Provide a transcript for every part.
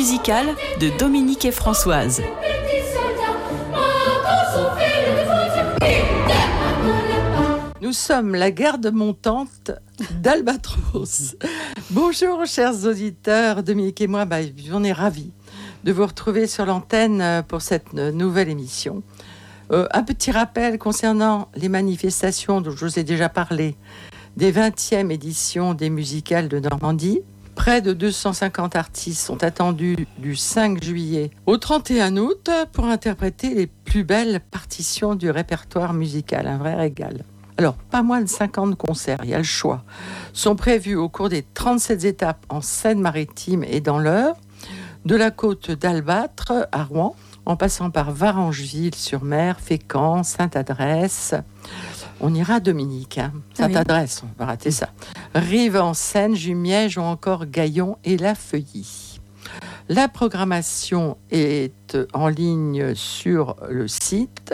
musicale de Dominique et Françoise. Nous sommes la garde montante d'Albatros. Bonjour chers auditeurs, Dominique et moi, on est ravis de vous retrouver sur l'antenne pour cette nouvelle émission. Un petit rappel concernant les manifestations dont je vous ai déjà parlé, des 20e éditions des musicales de Normandie. Près de 250 artistes sont attendus du 5 juillet au 31 août pour interpréter les plus belles partitions du répertoire musical, un vrai régal. Alors, pas moins de 50 concerts, il y a le choix, sont prévus au cours des 37 étapes en Seine-Maritime et dans l'Eure, de la côte d'Albâtre à Rouen, en passant par Varangeville-sur-Mer, Fécamp, Sainte-Adresse. On ira à Dominique, Sainte-Adresse, on va rater ça. Rive-en-Seine, Jumièges ou encore Gaillon et La Feuilly. La programmation est en ligne sur le site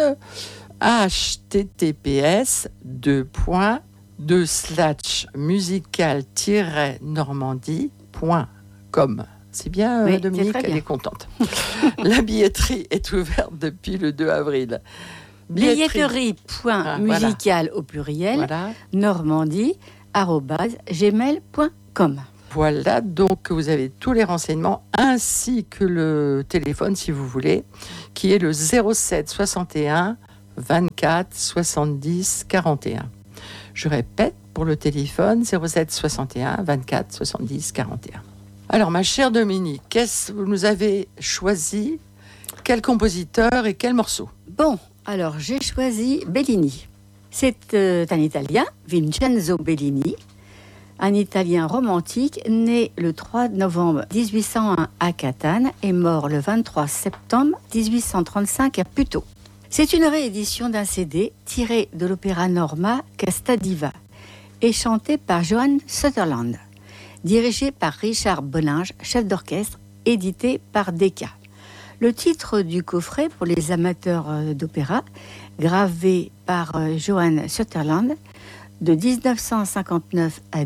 https://musical-normandie.com. C'est bien, oui, Dominique, c'est elle est contente. La billetterie est ouverte depuis le 2 avril. Billetterie.musical au pluriel, normandie@gmail.com. Voilà, donc vous avez tous les renseignements ainsi que le téléphone si vous voulez, qui est le 07 61 24 70 41. Je répète pour le téléphone 07 61 24 70 41. Alors ma chère Dominique, qu'est-ce que vous nous avez choisi? Quel compositeur et quel morceau? Bon, alors j'ai choisi Bellini. C'est un Italien, Vincenzo Bellini, un Italien romantique né le 3 novembre 1801 à Catane et mort le 23 septembre 1835 à Puteaux. C'est une réédition d'un CD tiré de l'opéra Norma Casta Diva et chanté par Johann Sutherland, dirigé par Richard Boninge, chef d'orchestre, édité par Decca. Le titre du coffret pour les amateurs d'opéra, gravé par Johann Sutherland de 1959 à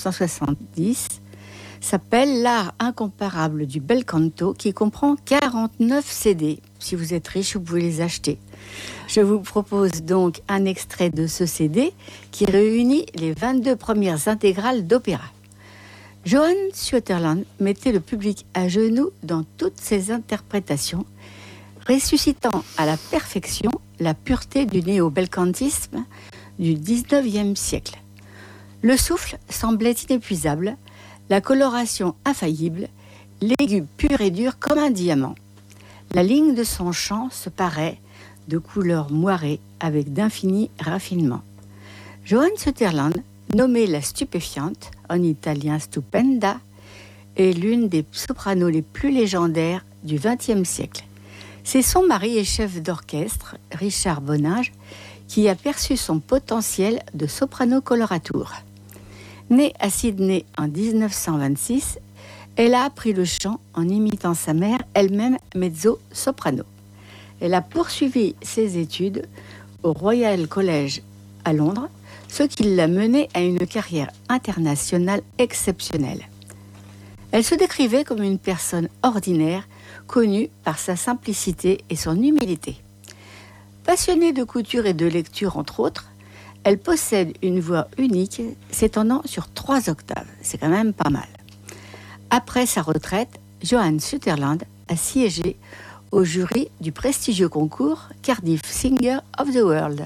1970, s'appelle L'art incomparable du bel canto, qui comprend 49 CD. Si vous êtes riche, vous pouvez les acheter. Je vous propose donc un extrait de ce CD qui réunit les 22 premières intégrales d'opéra. Johann Sutherland mettait le public à genoux dans toutes ses interprétations, ressuscitant à la perfection la pureté du néo-belcantisme du XIXe siècle. Le souffle semblait inépuisable, la coloration infaillible, l'aigu pur et dur comme un diamant. La ligne de son chant se paraît de couleur moirée avec d'infinis raffinements. Johann Sutherland, nommée la stupéfiante, en italien stupenda, est l'une des sopranos les plus légendaires du XXe siècle. C'est son mari et chef d'orchestre, Richard Boninge, qui a perçu son potentiel de soprano coloratour. Née à Sydney en 1926, elle a appris le chant en imitant sa mère, elle-même mezzo-soprano. Elle a poursuivi ses études au Royal College à Londres, ce qui l'a menée à une carrière internationale exceptionnelle. Elle se décrivait comme une personne ordinaire, connue par sa simplicité et son humilité. Passionnée de couture et de lecture, entre autres, elle possède une voix unique s'étendant sur 3 octaves. C'est quand même pas mal. Après sa retraite, Johann Sutherland a siégé au jury du prestigieux concours Cardiff Singer of the World.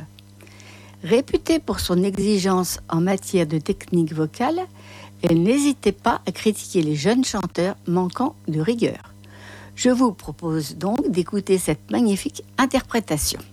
Réputée pour son exigence en matière de technique vocale, elle n'hésitait pas à critiquer les jeunes chanteurs manquant de rigueur. Je vous propose donc d'écouter cette magnifique interprétation.